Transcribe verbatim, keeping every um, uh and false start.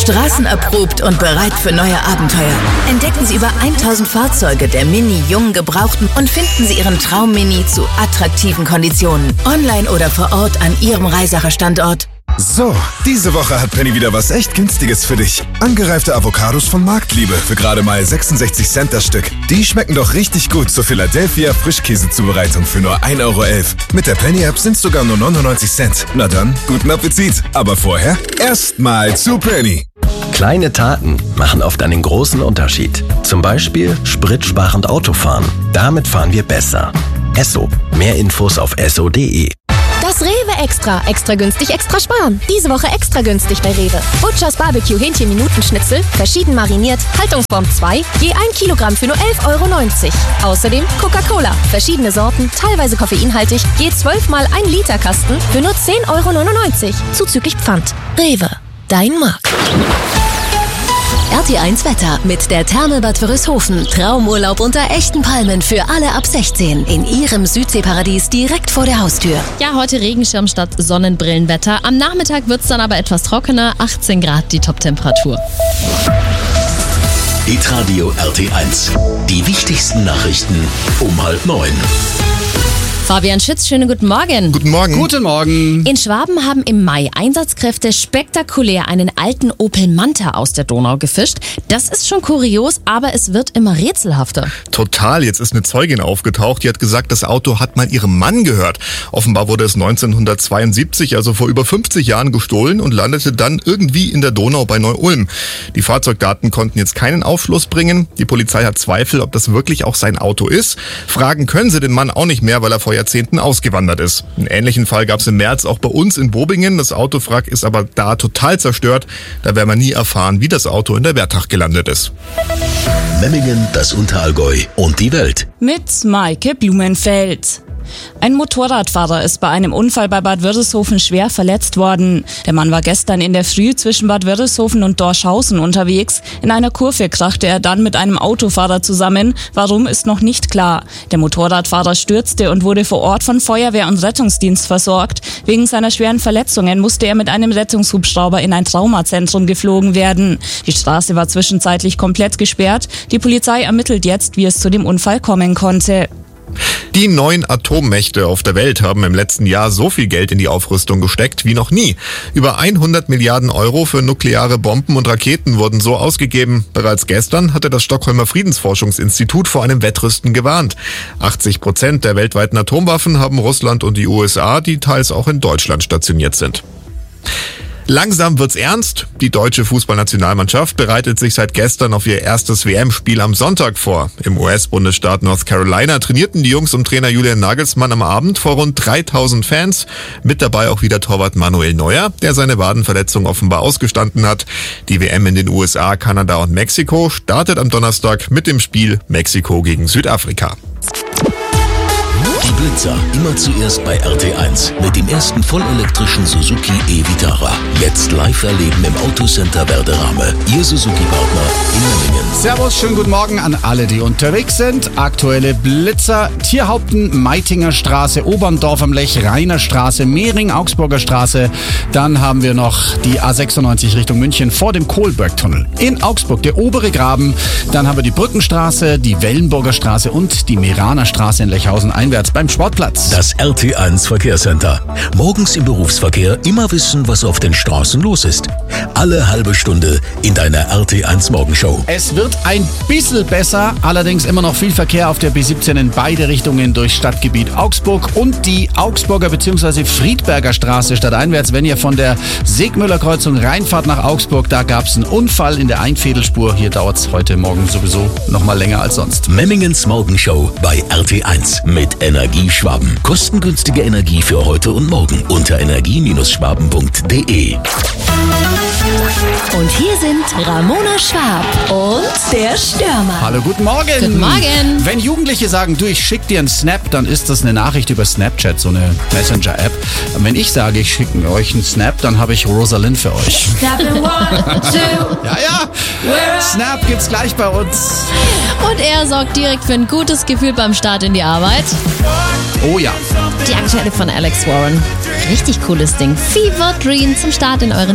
Straßenerprobt und bereit für neue Abenteuer. Entdecken Sie über tausend Fahrzeuge der Mini Jung Gebrauchten und finden Sie Ihren Traum-Mini zu attraktiven Konditionen. Online oder vor Ort an Ihrem Reisacher-Standort. So, diese Woche hat Penny wieder was echt Günstiges für dich. Angereifte Avocados von Marktliebe für gerade mal sechsundsechzig Cent das Stück. Die schmecken doch richtig gut zur Philadelphia Frischkäsezubereitung für nur ein Euro elf. Mit der Penny-App sind sogar nur neunundneunzig Cent. Na dann, guten Appetit. Aber vorher erstmal zu Penny. Kleine Taten machen oft einen großen Unterschied. Zum Beispiel spritsparend Autofahren. Damit fahren wir besser. Esso. Mehr Infos auf esso punkt de. Das Rewe Extra. Extra günstig, extra sparen. Diese Woche extra günstig bei Rewe. Butchers Barbecue Hähnchen-Minutenschnitzel, verschieden mariniert, Haltungsform zwei, je ein Kilogramm für nur elf Euro neunzig. Außerdem Coca-Cola, verschiedene Sorten, teilweise koffeinhaltig, je zwölf mal ein Liter Kasten für nur zehn Euro neunundneunzig. Zuzüglich Pfand. Rewe. Dein Markt. R T eins Wetter mit der Therme Bad Wörishofen. Traumurlaub unter echten Palmen für alle ab sechzehn. In Ihrem Südseeparadies direkt vor der Haustür. Ja, heute Regenschirm statt Sonnenbrillenwetter. Am Nachmittag wird es dann aber etwas trockener. achtzehn Grad die Toptemperatur. Hitradio R T eins. Die wichtigsten Nachrichten um halb neun. Fabian Schütz, schönen guten Morgen. Guten Morgen. Guten Morgen. In Schwaben haben im Mai Einsatzkräfte spektakulär einen alten Opel Manta aus der Donau gefischt. Das ist schon kurios, aber es wird immer rätselhafter. Total. Jetzt ist eine Zeugin aufgetaucht, die hat gesagt, das Auto hat mal ihrem Mann gehört. Offenbar wurde es neunzehnhundertzweiundsiebzig, also vor über fünfzig Jahren, gestohlen und landete dann irgendwie in der Donau bei Neu-Ulm. Die Fahrzeugdaten konnten jetzt keinen Aufschluss bringen. Die Polizei hat Zweifel, ob das wirklich auch sein Auto ist. Fragen können sie den Mann auch nicht mehr, weil er vor Jahrzehnten ausgewandert ist. Einen ähnlichen Fall gab es im März auch bei uns in Bobingen. Das Autowrack ist aber da total zerstört. Da werden wir nie erfahren, wie das Auto in der Wertach gelandet ist. Memmingen, das Unterallgäu und die Welt. Mit Maike Blumenfeld. Ein Motorradfahrer ist bei einem Unfall bei Bad Wörishofen schwer verletzt worden. Der Mann war gestern in der Früh zwischen Bad Wörishofen und Dorschausen unterwegs. In einer Kurve krachte er dann mit einem Autofahrer zusammen. Warum, ist noch nicht klar. Der Motorradfahrer stürzte und wurde vor Ort von Feuerwehr und Rettungsdienst versorgt. Wegen seiner schweren Verletzungen musste er mit einem Rettungshubschrauber in ein Traumazentrum geflogen werden. Die Straße war zwischenzeitlich komplett gesperrt. Die Polizei ermittelt jetzt, wie es zu dem Unfall kommen konnte. Die neun Atommächte auf der Welt haben im letzten Jahr so viel Geld in die Aufrüstung gesteckt wie noch nie. Über hundert Milliarden Euro für nukleare Bomben und Raketen wurden so ausgegeben. Bereits gestern hatte das Stockholmer Friedensforschungsinstitut vor einem Wettrüsten gewarnt. achtzig Prozent der weltweiten Atomwaffen haben Russland und die U S A, die teils auch in Deutschland stationiert sind. Langsam wird's ernst. Die deutsche Fußballnationalmannschaft bereitet sich seit gestern auf ihr erstes W M-Spiel am Sonntag vor. Im U S-Bundesstaat North Carolina trainierten die Jungs um Trainer Julian Nagelsmann am Abend vor rund dreitausend Fans. Mit dabei auch wieder Torwart Manuel Neuer, der seine Wadenverletzung offenbar ausgestanden hat. Die W M in den U S A, Kanada und Mexiko startet am Donnerstag mit dem Spiel Mexiko gegen Südafrika. Die Blitzer immer zuerst bei R T eins mit dem ersten vollelektrischen Suzuki e-Vitara. Jetzt live erleben im Autocenter Werderame. Ihr Suzuki-Partner in Memmingen. Servus, schönen guten Morgen an alle, die unterwegs sind. Aktuelle Blitzer: Tierhaupten, Meitinger Straße, Oberndorf am Lech, Rainer Straße, Mehring, Augsburger Straße. Dann haben wir noch die A sechsundneunzig Richtung München vor dem Kohlbergtunnel. In Augsburg der obere Graben. Dann haben wir die Brückenstraße, die Wellenburger Straße und die Meraner Straße in Lechhausen einwärts beim Sportplatz. Das R T eins Verkehrscenter. Morgens im Berufsverkehr immer wissen, was auf den Straßen los ist. Alle halbe Stunde in deiner R T eins Morgenshow. Es wird ein bisschen besser, allerdings immer noch viel Verkehr auf der B siebzehn in beide Richtungen durch Stadtgebiet Augsburg und die Augsburger bzw. Friedberger Straße stadteinwärts. Wenn ihr von der Segmüller-Kreuzung reinfahrt nach Augsburg, da gab es einen Unfall in der Einfädelspur. Hier dauert es heute Morgen sowieso noch mal länger als sonst. Memmingens Morgenshow bei R T eins mit Energie Schwaben. Kostengünstige Energie für heute und morgen unter energie Schwaben punkt de. Und hier sind Ramona Schwab und der Stürmer. Hallo, guten Morgen. Guten Morgen. Wenn Jugendliche sagen, du, ich schick dir einen Snap, dann ist das eine Nachricht über Snapchat, so eine Messenger-App. Und wenn ich sage, ich schicke euch einen Snap, dann habe ich Rosalind für euch. Ja, ja. Snap gibt's gleich bei uns. Und er sorgt direkt für ein gutes Gefühl beim Start in die Arbeit. Oh ja. Die aktuelle von Alex Warren. Richtig cooles Ding. Fever Dream zum Start in euren